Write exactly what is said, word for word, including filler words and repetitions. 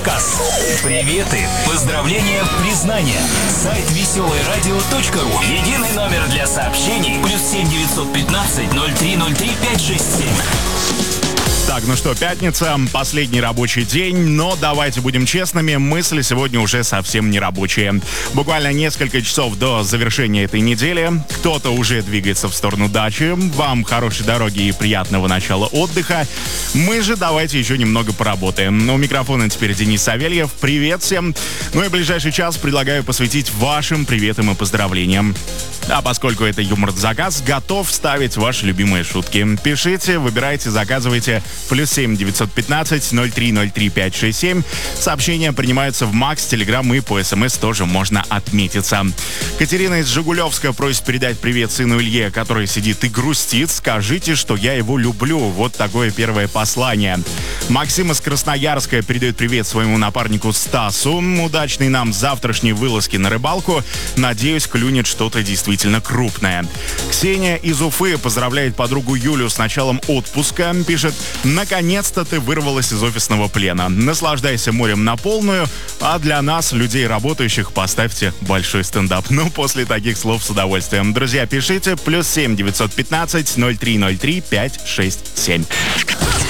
Касс. Приветы, поздравления, признания. Сайт веселое радио точка ру. Единый номер для сообщений. Плюс семь девятьсот пятнадцать ноль три ноль три пять шесть семь. Так, ну что, пятница, последний рабочий день, но давайте будем честными, мысли сегодня уже совсем не рабочие. Буквально несколько часов до завершения этой недели, кто-то уже двигается в сторону дачи, вам хорошей дороги и приятного начала отдыха. Мы же давайте еще немного поработаем. У микрофона теперь Денис Савельев, привет всем. Ну и ближайший час предлагаю посвятить вашим приветам и поздравлениям. А поскольку это юмор-заказ, готов ставить ваши любимые шутки. Пишите, выбирайте, заказывайте. Плюс семь девятьсот пятнадцать ноль три ноль три пять шесть семь. Сообщения принимаются в Макс, Телеграм и по СМС тоже можно отметиться. Катерина из Жигулевска просит передать привет сыну Илье, который сидит и грустит. Скажите, что я его люблю. Вот такое первое послание. Максим из Красноярска передает привет своему напарнику Стасу. Удачной нам завтрашней вылазки на рыбалку. Надеюсь, клюнет что-то действительно крупное. Ксения из Уфы поздравляет подругу Юлю с началом отпуска. Пишет: наконец-то ты вырвалась из офисного плена. Наслаждайся морем на полную, а для нас, людей работающих, поставьте большой стендап. Ну, после таких слов с удовольствием. Друзья, пишите. Плюс семь девятьсот пятнадцать ноль три ноль три пять шесть семь.